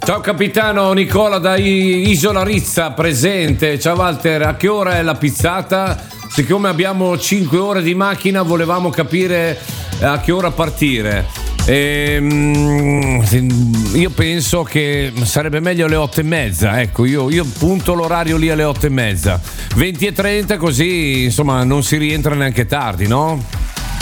Ciao capitano, Nicola da Isola Rizza presente. Ciao Walter, a che ora è la pizzata? Siccome abbiamo 5 ore di macchina volevamo capire a che ora partire. Io penso che sarebbe meglio alle 8:30. Ecco, io punto l'orario lì alle 8:30, 20:30, così insomma non si rientra neanche tardi, no?